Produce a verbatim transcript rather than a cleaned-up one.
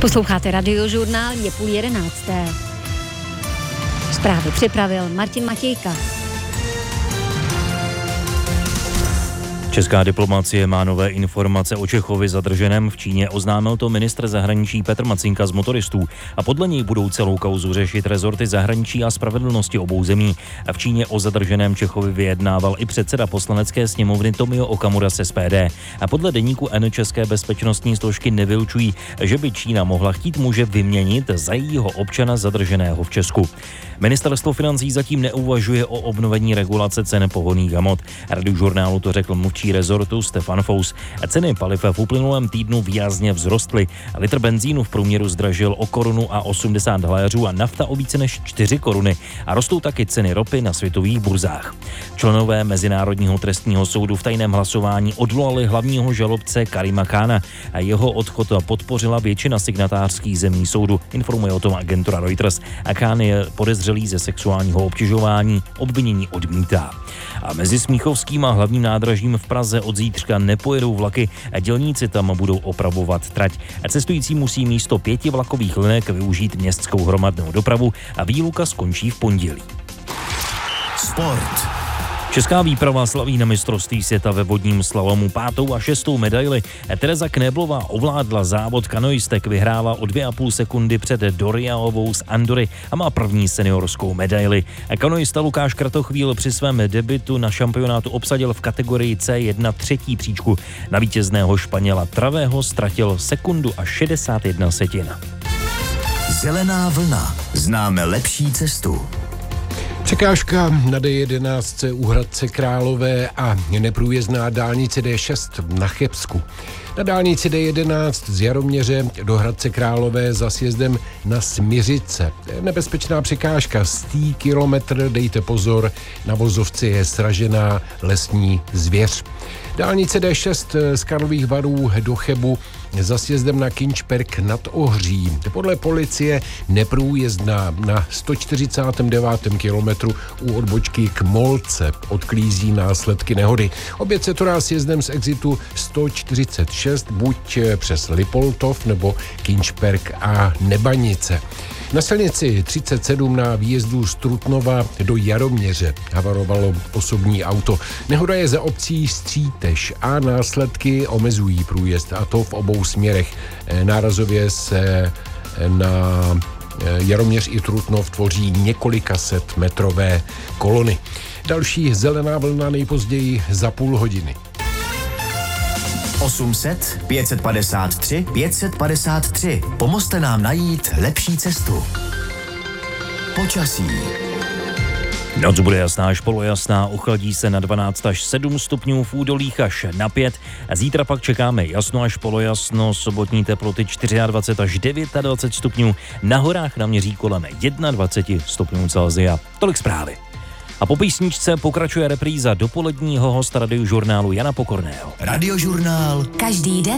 Posloucháte Radiožurnál, je půl jedenácté. Zprávy připravil Martin Matějka. Česká diplomacie má nové informace o Čechovi zadrženém v Číně, oznámil to ministr zahraničí Petr Macinka z Motoristů a podle něj budou celou kauzu řešit rezorty zahraničí a spravedlnosti obou zemí. A v Číně o zadrženém Čechovi vyjednával i předseda poslanecké sněmovny Tomio Okamura z S P D. A podle deníku N české bezpečnostní složky nevylučují, že by Čína mohla chtít muže vyměnit za jejího občana zadrženého v Česku. Ministerstvo financí zatím neuvažuje o obnovení regulace cen pohonných hmot. Radiožurnálu to řekl mluvčí rezortu Stefan Fous. Ceny paliv v uplynulém týdnu výrazně vzrostly. Litr benzínu v průměru zdražil o korunu a osmdesát haléřů a nafta o více než čtyři koruny. A rostou taky ceny ropy na světových burzách. Členové Mezinárodního trestního soudu v tajném hlasování odvolali hlavního žalobce Karima Khána a jeho odchod podpořila většina signatářských zemí soudu, informuje o tom agentura Reuters. A Khán je podezřelý ze sexuálního obtěžování, obvinění odmítá. A mezi Smíchovským a hlavním nádražím v Praze od zítřka nepojedou vlaky a dělníci tam budou opravovat trať. A cestující musí místo pěti vlakových linek využít městskou hromadnou dopravu a výluka skončí v pondělí. Sport. Česká výprava slaví na mistrovství světa ve vodním slalomu pátou a šestou medaili. Tereza Knéblová ovládla závod kanoistek, vyhrála o dvě a půl sekundy před Doriaovou z Andory a má první seniorskou medaili. Kanoista Lukáš Kratochvíl při svém debutu na šampionátu obsadil v kategorii C jedna třetí příčku. Na vítězného Španěla Travého ztratil sekundu a šedesát jedna setin. Zelená vlna. Známe lepší cestu. Překážka na D jedenáct u Hradce Králové a neprůjezdná dálnice D šest na Chebsku. Na dálnici D jedenáct z Jaroměře do Hradce Králové za sjezdem na Smiřice. Nebezpečná překážka, stý kilometr, dejte pozor, na vozovce je sražená lesní zvěř. Dálnice D šest z Karlových Varů do Chebu za sjezdem na Kinčperk nad Ohří. Podle policie neprůjezdná na sto čtyřicátém devátém kilometru u odbočky k Molce. Odklízí následky nehody. Oběd se to dá sjezdem z exitu sto čtyřicet šest buď přes Lipoltov nebo Kinčperk a Nebanice. Na silnici třicet sedm na výjezdu z Trutnova do Jaroměře havarovalo osobní auto. Nehoda je za obcí Střítež a následky omezují průjezd, a to v obou směrech. Nárazově se na Jaroměř i Trutnov tvoří několika set metrové kolony. Další zelená vlna nejpozději za půl hodiny. osm set pět set padesát tři pět set padesát tři. Pomozte nám najít lepší cestu. Počasí. Noc bude jasná až polojasná, ochladí se na dvanáct až sedm stupňů, v údolích až na pět. A zítra pak čekáme jasno až polojasno, sobotní teploty dvacet čtyři až dvacet devět stupňů, na horách naměří kolem dvacet jedna stupňů Celsia. Tolik zprávy. A po písničce pokračuje repríza dopoledního hosta Radiožurnálu Jana Pokorného. Radiožurnál. Každý den